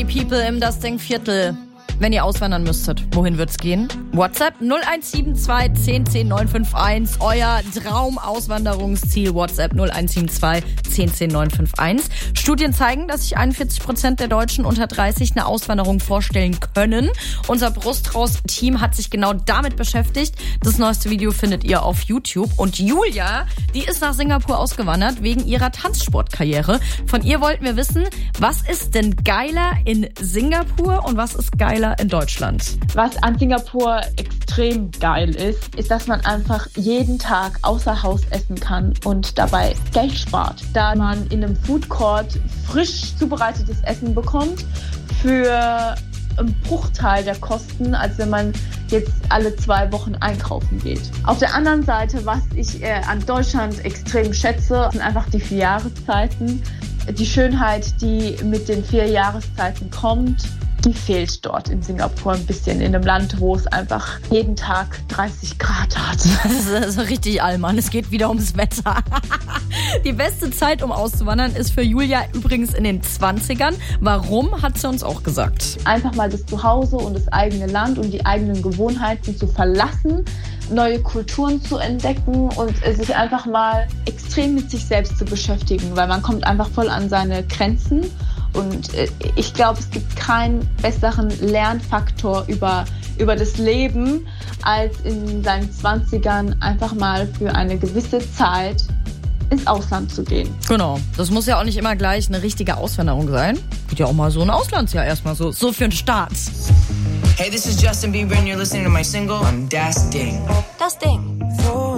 People im Das Denkviertel. Wenn ihr auswandern müsstet, wohin wird's gehen? WhatsApp 0172 10 10 951. Euer Traumauswanderungsziel. WhatsApp 0172 10 10 951. Studien zeigen, dass sich 41% der Deutschen unter 30 eine Auswanderung vorstellen können. Unser Brustraus-Team hat sich genau damit beschäftigt. Das neueste Video findet ihr auf YouTube. Und Julia, die ist nach Singapur ausgewandert wegen ihrer Tanzsportkarriere. Von ihr wollten wir wissen, was ist denn geiler in Singapur und was ist geiler in Deutschland? Was an Singapur extrem geil ist, dass man einfach jeden Tag außer Haus essen kann und dabei Geld spart. Da man in einem Food Court frisch zubereitetes Essen bekommt für einen Bruchteil der Kosten, als wenn man jetzt alle 2 Wochen einkaufen geht. Auf der anderen Seite, was ich an Deutschland extrem schätze, sind einfach die 4 Jahreszeiten. Die Schönheit, die mit den 4 Jahreszeiten kommt, die fehlt dort in Singapur ein bisschen, in einem Land, wo es einfach jeden Tag 30 Grad hat. Das ist richtig Allmann, es geht wieder ums Wetter. Die beste Zeit, um auszuwandern, ist für Julia übrigens in den 20ern. Warum, hat sie uns auch gesagt. Einfach mal das Zuhause und das eigene Land und die eigenen Gewohnheiten zu verlassen, neue Kulturen zu entdecken und sich einfach mal extrem mit sich selbst zu beschäftigen, weil man kommt einfach voll an seine Grenzen. Und ich glaube, es gibt keinen besseren Lernfaktor über das Leben, als in seinen 20ern einfach mal für eine gewisse Zeit ins Ausland zu gehen. Genau, das muss ja auch nicht immer gleich eine richtige Auswanderung sein. Geht ja auch mal so ein Auslandsjahr erstmal so für einen Start. Hey, this is Justin Bieber and you're listening to my single on Das Ding. Das Ding.